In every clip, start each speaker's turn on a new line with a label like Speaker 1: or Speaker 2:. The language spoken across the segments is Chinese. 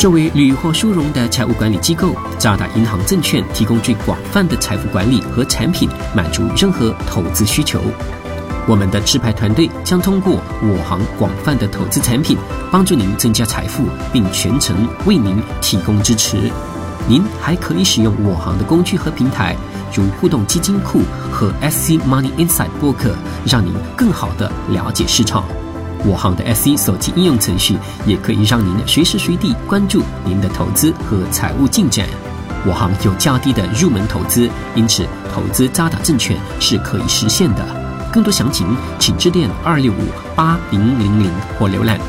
Speaker 1: 作为屡获殊荣的财务管理机构，渣打银行证券提供最广泛的财富管理和产品，满足任何投资需求。我们的持牌团队将通过我行广泛的投资产品，帮助您增加财富，并全程为您提供支持。您还可以使用我行的工具和平台，如互动基金库和 SC Money Insight 播客，让您更好地了解市场。我行的 SC 手机应用程序也可以让您随时随地关注您的投资和财务进展。我行有较低的入门投资，因此投资渣打证券是可以实现的。更多详情请致电2658000或浏览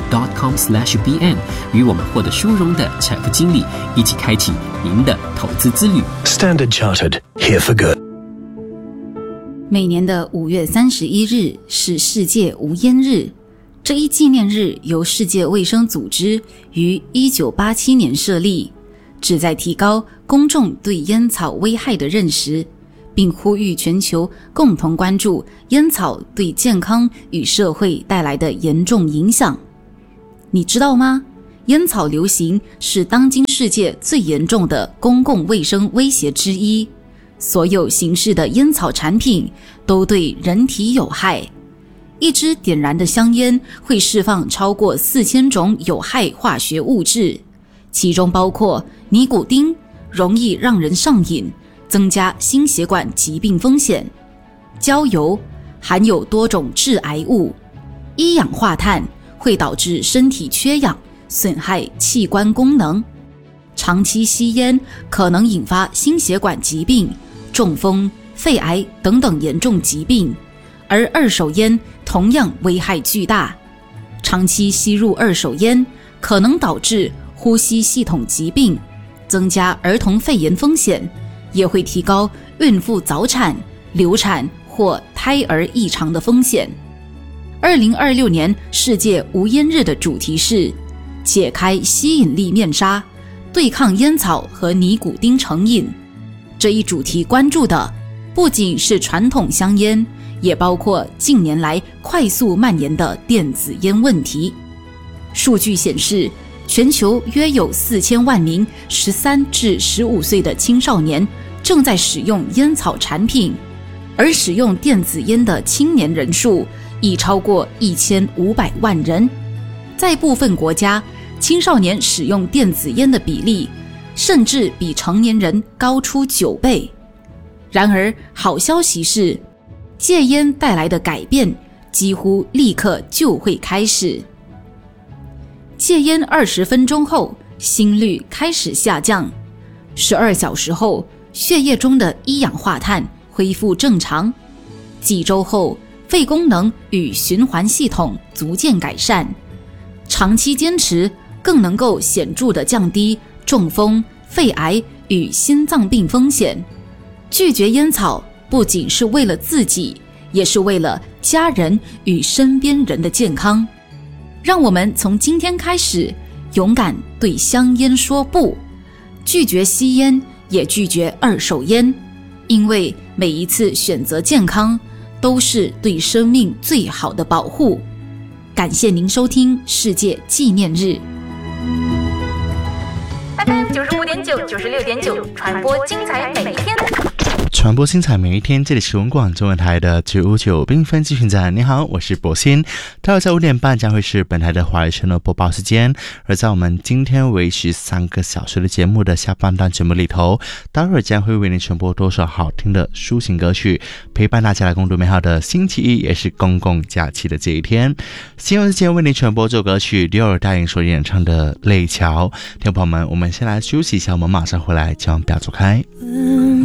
Speaker 1: sc.com/bn， 与我们获得殊荣的财富经理一起开启您的投资之旅。
Speaker 2: Standard Chartered, here for good。
Speaker 3: 每年的5月31日是世界无烟日，这一纪念日由世界卫生组织于1987年设立，旨在提高公众对烟草危害的认识，并呼吁全球共同关注烟草对健康与社会带来的严重影响。你知道吗？烟草流行是当今世界最严重的公共卫生威胁之一，所有形式的烟草产品都对人体有害。一支点燃的香烟会释放超过4000种有害化学物质，其中包括尼古丁，容易让人上瘾，增加心血管疾病风险；焦油含有多种致癌物；一氧化碳会导致身体缺氧，损害器官功能；长期吸烟可能引发心血管疾病、中风、肺癌等等严重疾病，而二手烟同样危害巨大。长期吸入二手烟可能导致呼吸系统疾病，增加儿童肺炎风险，也会提高孕妇早产、流产或胎儿异常的风险。2026年世界无烟日的主题是解开吸引力面纱，对抗烟草和尼古丁成瘾。这一主题关注的不仅是传统香烟，也包括近年来快速蔓延的电子烟问题。数据显示，全球约有4000万名13至15岁的青少年正在使用烟草产品，而使用电子烟的青年人数已超过1500万人。在部分国家，青少年使用电子烟的比例甚至比成年人高出9倍。然而，好消息是，戒烟带来的改变几乎立刻就会开始。戒烟20分钟后，心率开始下降；12小时后，血液中的一氧化碳恢复正常；几周后，肺功能与循环系统逐渐改善。长期坚持更能够显著地降低中风、肺癌与心脏病风险。拒绝烟草不仅是为了自己，也是为了家人与身边人的健康。让我们从今天开始，勇敢对香烟说不，拒绝吸烟，也拒绝二手烟，因为每一次选择健康，都是对生命最好的保护。感谢您收听世界纪念日。
Speaker 4: FM 95.9、96.9，传播精彩每一天。
Speaker 5: 传播精彩每一天，这里是文广中文台的959缤纷资讯站。你好，我是博鑫。待会在5点半将会是本台的华语圈的播报时间。而在我们今天为时3个小时的节目的下半段节目里头，待会将会为您传播多首好听的抒情歌曲，陪伴大家来共度美好的星期一，也是公共假期的这一天。新闻之前为您传播这首歌曲，第二大颖所演唱的《泪桥》。听众朋友们，我们先来休息一下，我们马上回来，千万不要走开。